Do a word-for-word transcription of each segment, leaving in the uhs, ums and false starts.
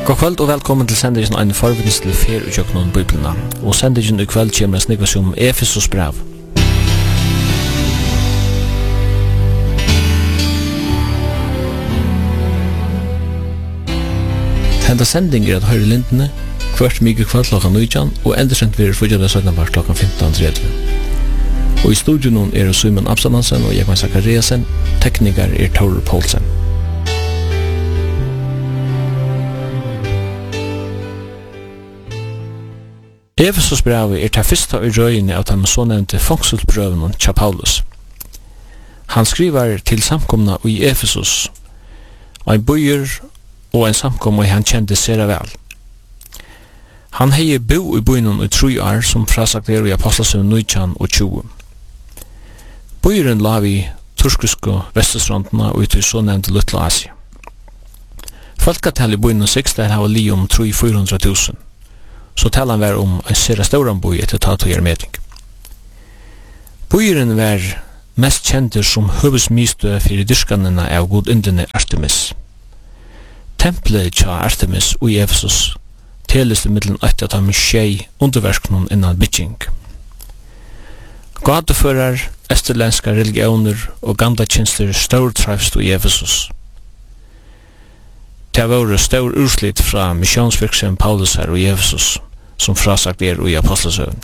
God kveld og velkommen til sendingen en forberedelse til fer og kjøkken Bibelene. Og sendingen i kveld kommer snakka seg om Efesos brev. Henda sending er at høyre lintene hvert mye kveld klokka nitjan og endersendt vi er fortsatt søkna var klokka femton tretti. Og i studion nå er Simon Absalonsen og Jekvann Zakariasen, tekniker er Tore Poulsen. Efesos brevet er til fyrsta i røyene av de så nevnte fangselprøvene til Paulus. Han skriver til samkomna i Efesos, en bøyer og en samkomna han kjente sere vel. Han hei bo i bøynen i tru år som frasagt er i Apostlesøvn nitjan og tjue. Bøyeren la vi turskiske vestesfrontene og ut i så nevnte Lutla Asia. Folketall i bøynen seks der har li om tru fire hundre tusen. Så talar han var om en sera stauran boi etter ta til meting. Boiren var mest kjenter som høvesmistø fyrir dyrkanina av god indene Artemis. Templet tja Artemis og i Efesos teles i middelen eitt at han med skjei underversknum innan bygging. Gateførar, esterlenska religioner og gamla tjenester staurtrefst i Efesos. Det var stor urslit fra missionsvirksam Paulus her i Efesos, som frasagt er i Apostlesøvn.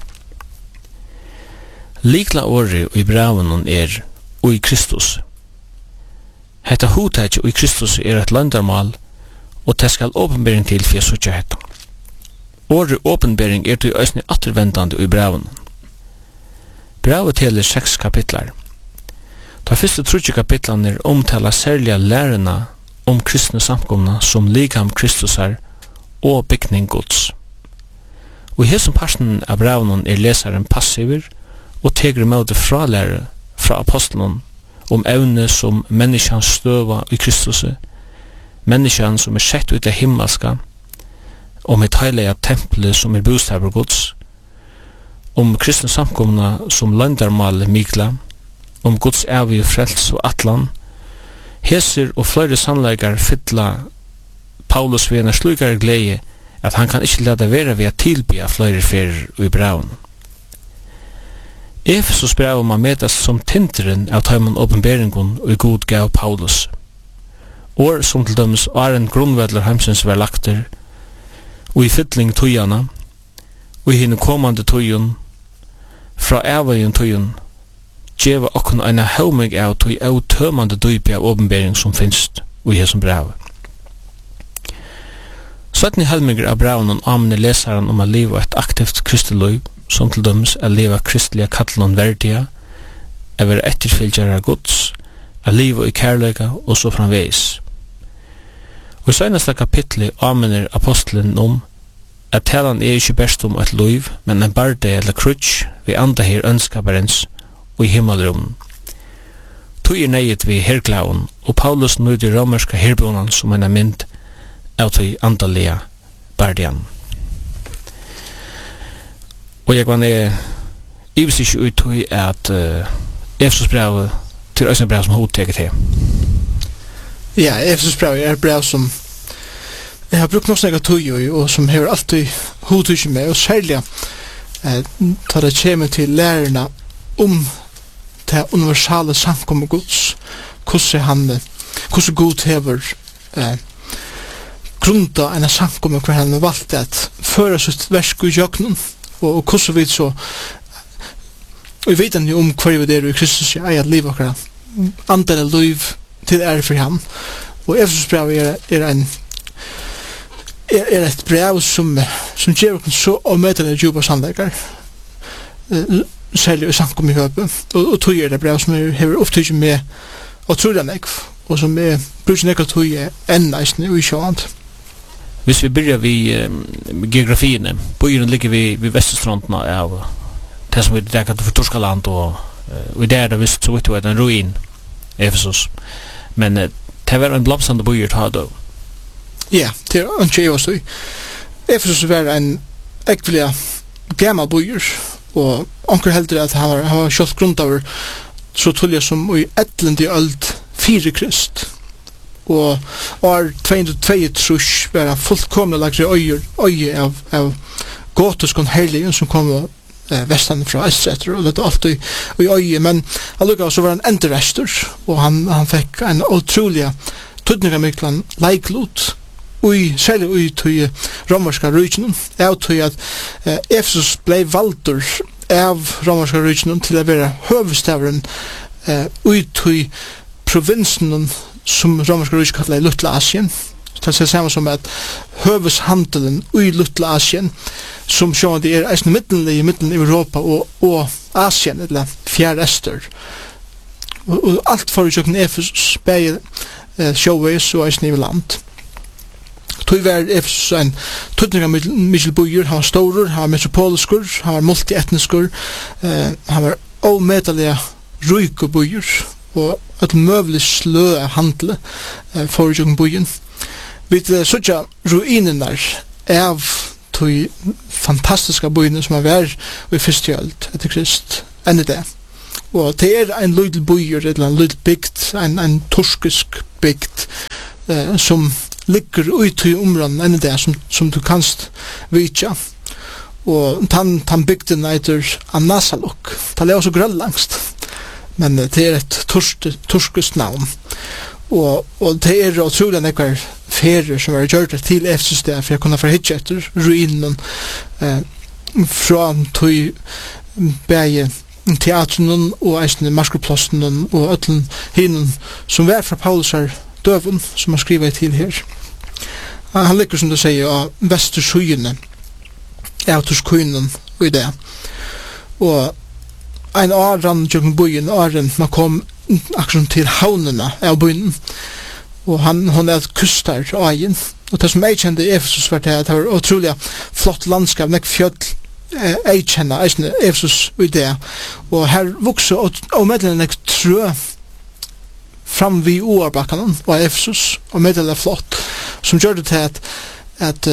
Likla året i braven er og i Kristus. Hetta hodet og i Kristus er et landarmal, og det skal åpenbering til for suttja hetta. Året åpenbering er til øsne attervendande i braven. Bravet teler seks kapitlar. De første trutje kapitlene omtaler særlige lærerne om kristne samkomna som likam Kristusar og byggning Guds. Og i hesson parten av braven er lesaren passiver og tegrer møte fralære fra apostelen om evne som menneskans støva i Kristus, menneskjan som er sett ut av himmelska, om et heilige tempelet som er bostaver Guds, om kristne samkomna som landarmal mikla, om Guds evige frels og atlan. Heser og flere sannleikar fylla Paulus ved en slukare glede at han kan ikke lade være ved å tilbya flere ferir i braun. Efesos brev man metas som tinteren av tøyman åpenberingen og god gav Paulus. År som til dømes Aren grunnvedler heimsens var lakter, og i fytling tøyana, og i henne kommande tøyen, fra evigjen tøyen, djeva okkun eina haumig av tøy av tømande dypi av åpenbering som finst i hesson brevet. Søttni helminger av braven amne lesaren om a liva et aktivt kristeløy, som til dømes a liva kristelige kattelon verdia, a vera etterfylgjara Guds, a liva i kærleika og så framveis. Og i søgnasta kapitli amner apostelen om at talan er ikke best om et løyv, men en barde eller krutsk vi anda her ønskabarens og i himmelrummen. Tøy er neiet vi herklaun, og Paulus nøyde romerska herbonan som en mynd av tøy andalega bardian. Og jeg vann er ivis ikke ut tøy at uh, Efesos brev til Øystein brev som hodteget her. Ja, Efesos brev er brev som jeg har brukt noe snakka tøy og som hever alltid hodteget med, og særlig eh, tar det kjemme til lærerna om det universale samkommet Guds, hvordan han, hvordan Gud hever eh, grunda en samkommet hver han valgte at føre sitt versk i jøknen, og, og hvordan vi så og vi vet jo om hver vi er i Kristus i eit liv akkurat andre liv til ære for ham, og Efesos brev er, er en er, er et brev som som gjør så omøtende djupa sannleikar, særlig i samkom i høpe, og, og tog er det brev som er, hever opptidget med og tror jeg nekv, og som er bruker nekv tog er enn eisne og i sjåland. Hvis vi byrjar vi um, geografiene, bøyren ligger vi vid vestestronten av det som vi dekket for Torskaland, og uh, der er det visst så vidt det er en ruin, Efesos. Men uh, det var en blomsande bøyer ta da. Ja, det er en tjej også. Efesos var en ekvelig gammal bøyer, og onker heldur at han var, han var kjølt grunnt over så tullig som i ettlende øld fire krist. og år två hundra tvåogtrýss var fullkomna lagre øyer, øye av, av gotiskon herligen som kom eh, vestan fra Østretter, og det er alltid i øye, men allukka så var han enderester, og han, han fikk en utrolig tydningamiklan leiklot, og særlig ui til romerska rujtjennom, av til at eh, Efesus blei valdur av romerska rujtjennom til å være høvestavren eh, ui til provinsen som romerska rujtjennom kallar Lutla Asien. Det er samme som at høveshandelen ui Lutla Asien, som sjå det er eisne middelenlig i middelen Europa og, og Asien, eller fjerde øster. Og, og alt for å kjøkken Efesus, begge eh, sjåveis og eisne i land. Tui var Efesus en tydninga Michel Buyer, han var stor, han var metropoliskur, han var multietniskur, eh, han var omedaliga ruiku Buyer, og et møvlig slø av handle eh, forutjøkken Buyen. Vi uh, sutja ruinerna av tui fantastiska Buyene som har vært i fyrste ølt etter Krist, enn i det. Og det er en lydel Buyer, eller en lydel bygd, en, en turskisk bygd, eh, som ligger ut i områden enn det som, som du kanst vitja. Og tan, tan bygden eiter Anasaluk. Det er også grønlangst, men det er et turskisk navn. Og, og det er utrolig nekkar ferier som er gjort til Efesus der for å kunne forhitje etter ruinen eh, fra tog begge teatren og eisne marskerplassen og øtlen hinen som var fra Paulus her døven som han skriver til her. Han ligger som du sier av vesterskyene autoskynen og i det. Og en åren jøkken byen, åren man kom akkurat til havnene av byen, og han, han er et kustar av egen. Og det som jeg kjente i Efesus var det at det var utrolig flott landskap, nek fjøll jeg kjenner, jeg kjenner Efesus i det. Og her vokser og, og meddelen nek trø fram vid Oarbakkanen og Efesus, og meddelen er flott, som gjør det til at, at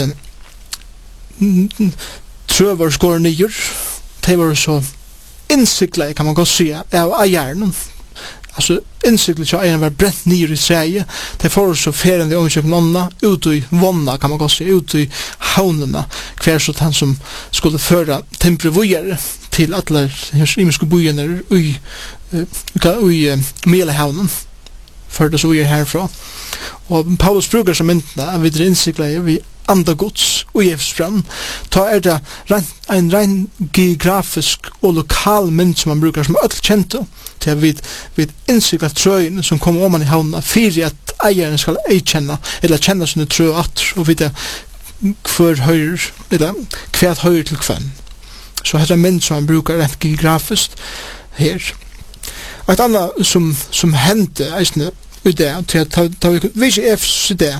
uh, trø var skåret nyer, det var så innsiklet, kan man godt si, av eieren. Altså, innsiklet til eieren var brent nyer i Sverige, det får så ferien i omkjøkken ånda, ut i vonna, kan man godt si, ut i havnene, hver så han som skulle føre temperevujere til alle imiske bojene i, i, i Melehavnen, før det så er herfra. Og Paulus bruker som myndene, at vi er innsiklet vi andagods og Efesbrand, ta er det en rein geografisk og lokal mynd som man brukar som er alt kjente, til at vi, vi innsiklet trøyene som kommer om man i havna, fyrir at eieren skal eikjenne, eller kjenne sine trøy atter, og vite hver høyre, eller hvert høyre til kvann. Så det er en mynd som man brukar rent geografisk her. Og et annet som, som hendte eisne i det, til at ta vi ikke Efesus i det,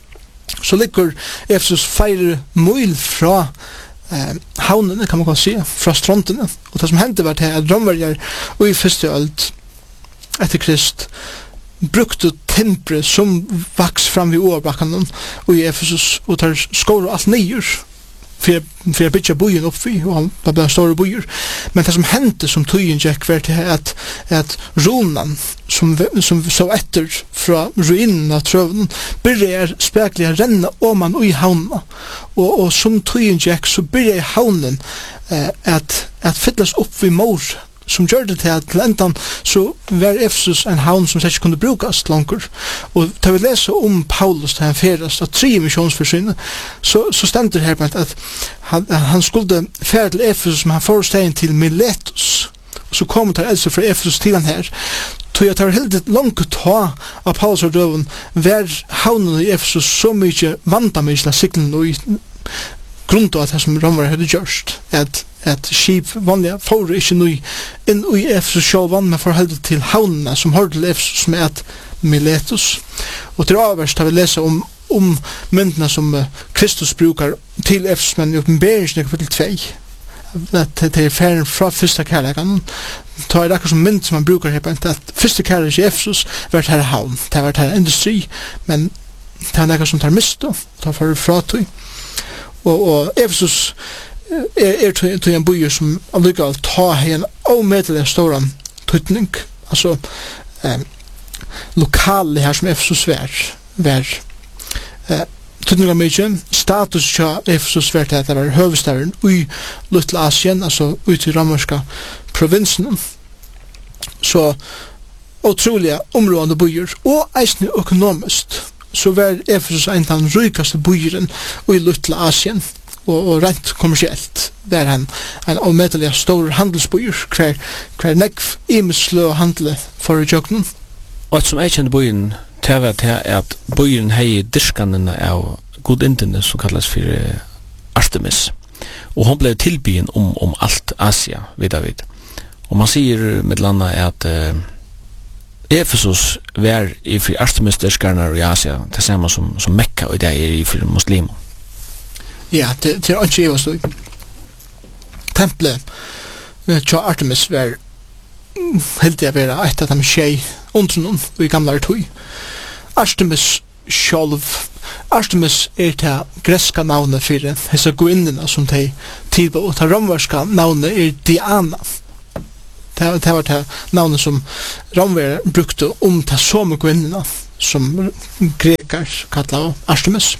så ligger Efesus feire mil fra eh, havnene, kan man kan si, fra strontene. Og det som hendte var til at romverger og i første ølt etter Krist brukte timbre som vaks fram vid Oarbakkanen og i Efesus og tar skår alt nyer for, for å bytja bojen oppi, og han var bare store bojer. Men det som hendte som tøyen gikk var til at, at ronan som, som så etter fra ruinen av trøvnen begynner spekelig å renne om man i havna. Og, og som tøyen gikk så begynner havnen eh, at, at fytles opp vid mor, som gjør det til at til endan så var Efesus en havn som ikke kunne brukast langer. Og da vi leser om Paulus til han ferast av tre missionsforsynet, så, så stender det her på at han, han skulle fære til Efesus, men han får stegen til Miletus. Og så kom det altså fra Efesus til han her. Så jeg tar helt langt ta av Paulus og døven, var havnen i Efesus så mye vanta mye til siklen og i grunn av at det som Romer hadde gjørst, at at skip vanliga får ikke noe inn i Efesus sjålvan, men får holde til havnene som har til Efesus med at Miletus. Og til avverst har vi lest om, om myndene som Kristus brukar til Efesus, men i oppenberingen i kapittel to, at det er ferien fra første kærlekan. Ta er akkurat som mynd som man brukar her på at første kærlek i Efesus var til havn, det var til industri, men det er akkurat som tar mist og tar for fra tog. Og, og Efesus er, er til, til en byer som allikevel tar en omedelig stor tøytning, altså eh, lokale her som Efesus var, var eh, tydninga mykje. Status tja Efesus var til at det var høvestaden i Luttel Asien, altså ut i romerska provinsen. Så utroliga områdande byer, og eisne økonomiskt, så var Efesus en av den rykaste byren i Luttel Asien, og, og rent kommersielt. Der han en avmetelig stor handelsbyer, hver, hver nekv imeslø og handle for i jøkken. Og et som jeg kjente byen, det var til at byen hei dyrkanene av godindene som kallas for Artemis. Og hun ble tilbyen om, om alt Asia, vid og vid. Og man sier med landa at uh, Efesus var i for Artemis dyrkaner i Asia, det samme som, som Mekka, og det er i for muslimer. Ja, det, det er ikke jeg også. Tempelet til Artemis var helt jeg være et av de skjei under noen i gamle tøy. Artemis sjálv. Artemis er det greska navnet for hese guinnene som de tilbå, og det romverska navnet er Diana. Det, det var det navnet som romver brukte om det samme guinnene som grekar kallar Artemis.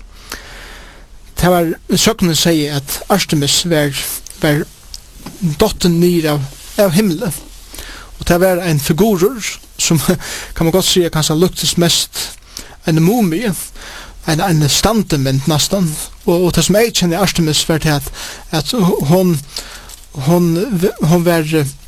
Det var søkene sier at Artemis var, var dotten nir av, av himmelen. Og det var en figurer som kan man godt si kanskje luktes mest en mumie, en, en standement nastan. Og, og det som jeg kjenner Artemis var til at, at hon, hon, hon var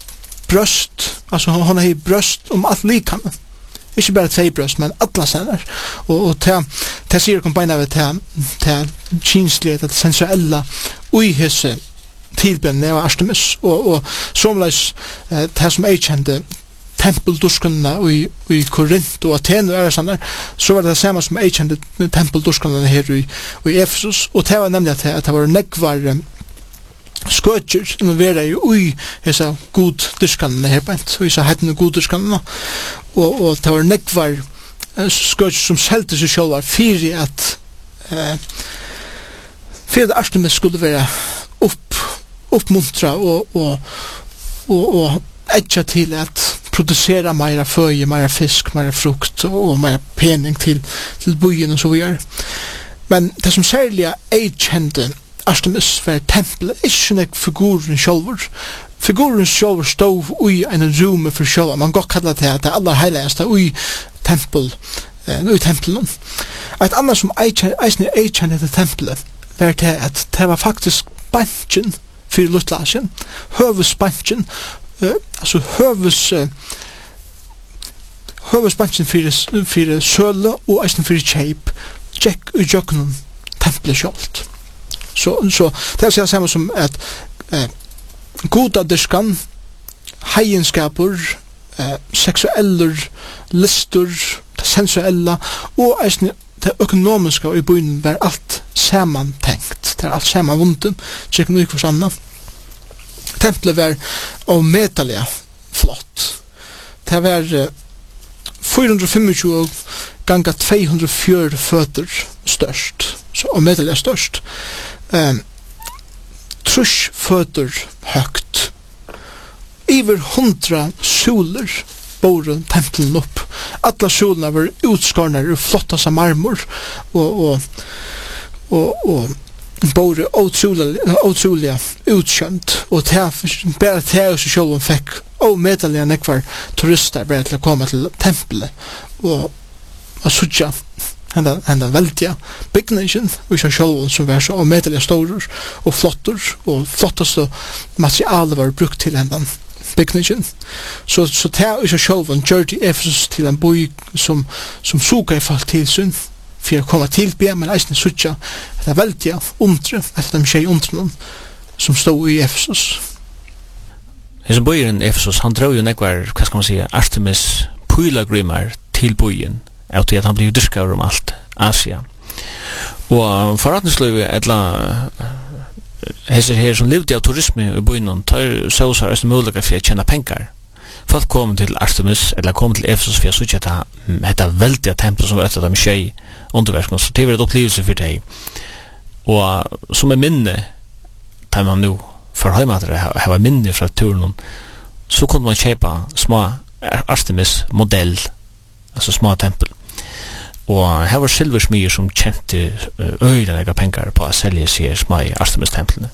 brøst, altså hon, hon er brøst om alt likame. Ikke bare tvei brøst, men alla senere. Og, og til, til sier kom beina ved til, til kinslige, til sensuella, ui hese tilbønne av Artemis. Og, og somleis, eh, det som jeg kjente, tempelduskunna i, i Korint og Aten og er sånn der, så var det det samme som jeg kjente tempelduskunna her i, i Efesus. Og det var nemlig at det, at det var negvar skøtjer involvera i ui hesa god dyrskannene her bænt, og hesa heitene god dyrskannene. Og, og det var negvar skøtjer som selte seg sjálvar fyrir at eh, fyrir at Artemis skulle være opp, oppmuntra og, og, og, og etja til at producera meira føje, meira fisk, meira frukt og, og meira pening til, til byen og så videre. Men det som særlig jeg kjente Artemis var tempelet, ikke nek figuren sjálfur. Figuren sjálfur stod ui en rume for sjálfur. Man godt kallar det at det aller heiligste ui tempel, uh, ui tempelen. Et annet som eisne jeg kjente til tempelet var det at det var faktisk bansjen for Lutlasjen, høvesbansjen, uh, altså høves uh, høvesbansjen for, for søle og eisne for kjeip, tjekk ui jøkkenen tempelet sjálft. Så, så det er samme som at eh, goda dyrskan, heienskaper, eh, seksueller, lister, det sensuella, og eisne det økonomiska i byen var alt saman tenkt. Det er alt saman vunden, tjekken ui hvers anna. Tempelet var av metalia flott. Det var eh, fire hundre tjuefem ganga to hundre og fire føtter størst, så av metalia størst. Um, trusch fötter högt. Iver hundra soler bor templen upp. Alla solerna var utskarna ur flotta som marmor och och och och bor otroliga otroliga utskönt och där bara där så själva fick och medaljen nekvar turister bara till att komma till templet och och sucha henda henda veldiga bygningen vi skal sjå som var så omedelige store og flotter og flotteste materialet var brukt til henda bygningen så så det vi skal sjå en journey Efesus til en by som som suka i fall til syn for å komme til be men eisne sucha det er veldiga undre at de skje undre som stod i Efesus. Hesa byen Efesus han drog jo nekvar hva skal man si Artemis pilgrimar til byen av til at han blir dyrkar om alt Asia. Og forretningsløyve etla hese her som levde av turisme i byen tar såsar er mulig for å tjene penger. Folk kom til Artemis eller kom til Efesus for å sutja dette veldige tempel som var etter dem tjei underverskene, så det var et opplevelse for deg. Og som er minne tar man nu for heimatere hava minne fra turen så kunne man kjøpa små Artemis modell altså små tempel. Og her var silversmyer som kjente øyne pengar på å selge seg små i Artemis-templene.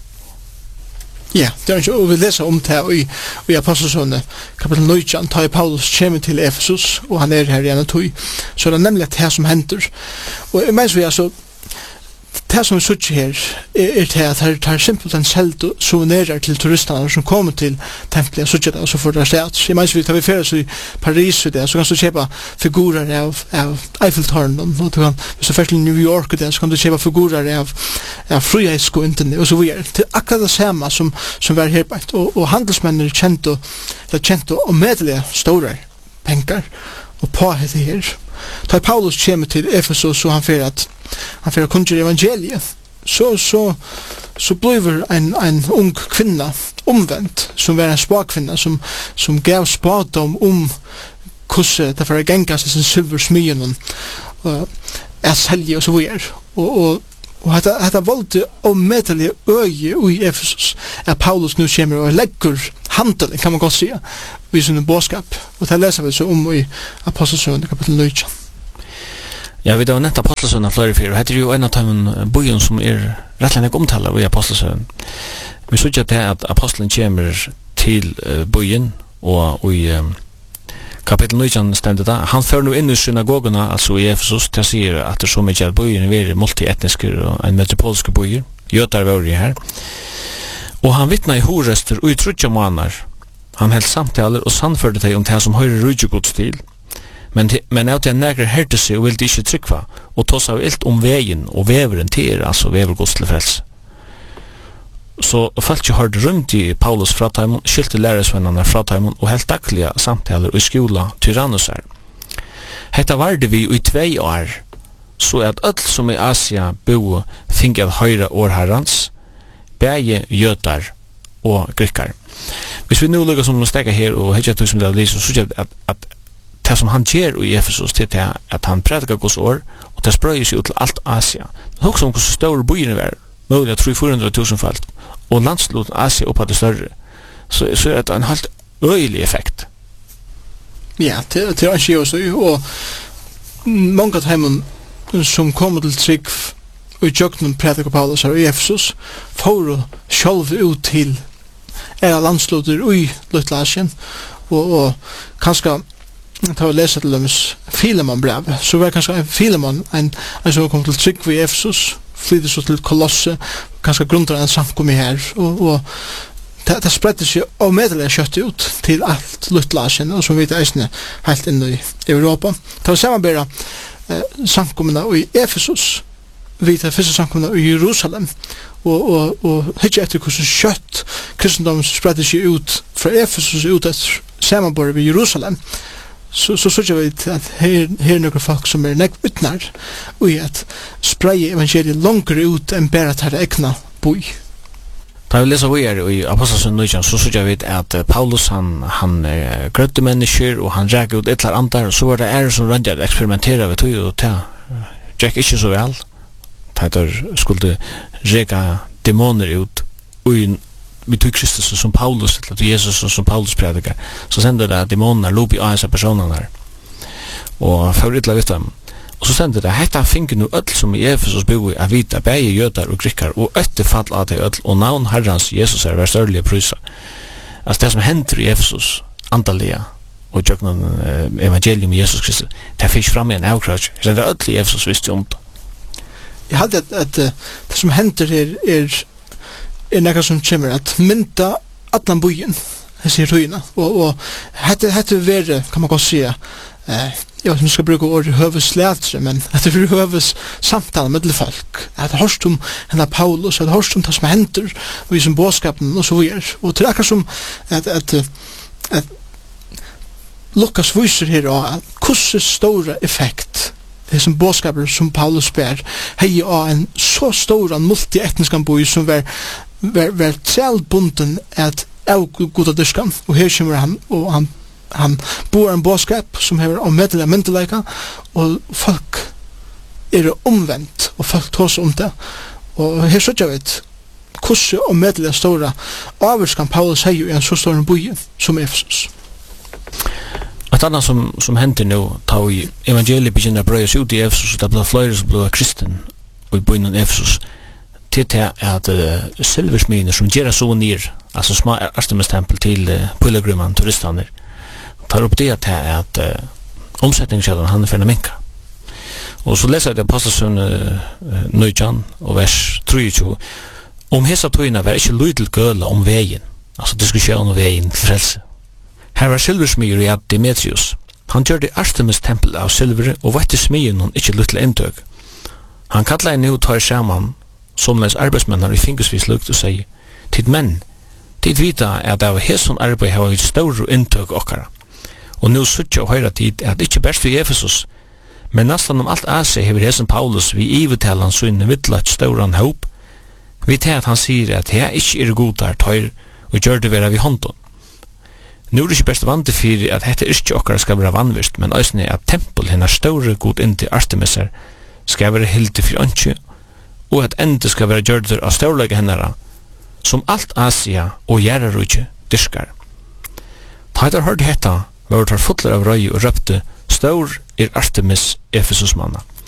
Ja, det er ikke, og vi leser om det i, i Apostelsønne, kapitel nitton, tar Paulus kommer til Efesus, og han er her igjen og tog, så er det nemlig det som henter. Og mens vi altså, det som vi sitter her, er, er det at det er simpelthen selv souvenirer til turistene som kommer til tempelet, og sitter det, og så får det sted. Jeg mens vi tar vi ferie i Paris, så kan du kjøpe figurer av, av Eiffeltårnen, og du kan, hvis du først til New York, og det, så kan du kjøpe figurer av, av frihetsskointene, og så videre. Det er akkurat det samme som, som var her på. Og, og handelsmennene kjente, det kjente og medelig store penger, og på dette her. Da Paulus kommer til Efesus, så han fyrir at han fyrir kunnger evangeliet, så, så, så blir en, en ung kvinna omvendt, som var en spakvinna, som, som gav spadom om hvordan det fyrir gengas i sin silversmyen, og er selge og så videre. Og, og, og hetta, hetta valgte omedelig øye i Efesus, at Paulus nu kommer og legger handel, kan man godt si, i sin bådskap. Og det leser vi så om i Apostelsønne kapitel nitton. Ja, vi har nett Apostelsønne flere fyr, og dette er jo en av de byen som er rettelig omtaler i Apostelsønne. Vi så ikke til at apostelen kommer til uh, byen, og i um, kapitel nitton stender det, han fører nå inn i synagogene, altså i Efesus, til å si at det er så mye at byen er multietniske og en metropolske byer, jøter var i her. Og han vittna i horester og i trutja måneder. Han held samtaler og sannførte deg om det som høyre rujjegods til. Men, men av det nægre hørte seg og ville ikke trykva, og tås av ilt om veien og veveren til, altså vevergods til frelse. Så folk ikke hørte rundt i Paulus fratøymon, skilte læresvennerne fratøymon og helt daglige samtaler i skola Tyrannus er. Hetta varde vi i tvei år, så at öll som i Asia bo finge av høyre årherrans, bæge jøtar og grikkar. Hvis vi nu lukkar som stegga her og hedja tog som det er lyst, så at, at det som han gjør i Efesus til det at han predikar Guds år, og det sprøyer seg ut til alt Asia. Det er også om hvordan større byen er, mulig at tre til fire hundre tusen falt, og landsloten Asia oppa det større, så, så er det en helt øyelig effekt. Ja, det, det er ikke også, og mange av dem som kommer til trygg og i jøkken predikar Paulus her i Efesus, får å sjølve ut til era landsloter i Lutlasien, og, og kanskje ta og lese til dem Filemon brev, så var kanskje Filemon en, en som kom til trygg i Efesus, flyttet så til Kolosse, kanskje grunner en samkommi her, og, og det, det spredte seg og medelig kjøtt ut til alt Lutlasien, og som vi vet eisne helt inn i Europa. Ta og samarbeida eh, samkommina i Efesus, vi tar første samkomna i Jerusalem, og, og, og hitje etter hvordan kjøtt kristendom spredde seg ut fra Efesus ut etter samarbeid i Jerusalem, så så så vi at her her nokre folk som er nekk utnar og at spreie evangeliet langt ut enn bare til egna boi. Da vi leser vi er i Apostelsønne nitton, så så vi at Paulus han, han er grøtte mennesker, og han reker ut etlar andar, og så var det er som rønner eksperimenterer ved tog, og det gikk ikke så vel. Det skulle reka demoner ut, og vi tog Kristus som Paulus, eller Jesus som Paulus predikar, så sender det at demoner lob i A-esa personene her, og favoritla vitt dem. Og så sender det, hetta finner nu öll som i Efesus bo i a vita, bæge jødar og grikkar, og ötte fall av det öll, og navn herrans Jesus er vært størlige prysa. Altså det som hender i Efesus, andalega, og jøgnen uh, evangelium i Jesus Kristus, det finnes fram i en avkrats, så det er öll i Efesus visste om det. Jeg hadde at, at uh, det som hender her er er nekka som kommer at mynda atlan byen, jeg sier tøyina, og, og hette, hette vere, kan man godt sige, eh, jeg vet ikke om jeg skal bruke ordet høveslætre, men hette vere høves samtale med folk, hette hørst om henne Paulus, hette hørst om det som hender, og vi som bådskapen, og så videre, og til akkurat som at, at, at Lukas viser her at hvordan store effekt det som bådskaper som Paulus ber, hei av en så stor multietnisk boi som var var var trellbunden at av goda dyskan, og her kommer han, og han han bor en bådskap som hever om medelig myndeleika, og folk er omvendt, og folk tås om det, og her sørger vi et kurset om medelig store avvurskan Paulus hei i en så stor boi som Efesus. Ett annat som, som händer nu, ta i evangeliet begynner bröjas ut i Efesus, och det blir flera som blir kristen, och i början Efesus, till det att uh, silversminer som ger souvenir, alltså små Artemis-tempel till uh, pilgrimen, turisterna, tar upp det till att uh, omsättningskällan han är för en minka. Och så läser jag Apostelsen uh, nio och vers tjugotre. Om hesa tøyna var ikke lydel gøla om veien, altså diskusjon om veien til frelse. Her var silversmyr i Demetrius. Han gjør det Artemis tempel av silver og vette smyren hon ikke lytle inntøk. Han kallar en nu tar saman somles arbeidsmennar i fingersvis lukt og sier, tid menn, tid vita at av hesson arbeid har vi stor inntøk okkara. Og nu suttja og høyra tid at ikke best for Efesus, men nastan om alt Asia hever hesson Paulus vi ivetalan sunne vittlat stauran håp, vi tar at han sier at jeg ikke er god der tøyr og gjør det vera vi håndon. Nu er det ikke best vant fyrir at dette ikke okkara skal være vannvist, men òsne at tempel hennar store god inn til Artemisar skal være hildi fyrir ønskje, og at ende skal være gjørður av størlega hennara, som alt Asia og Gjerarujje dyrskar. Ta etter hørt hetta, var tar fotler av røy og røpte, stor er Artemis Efesus manna.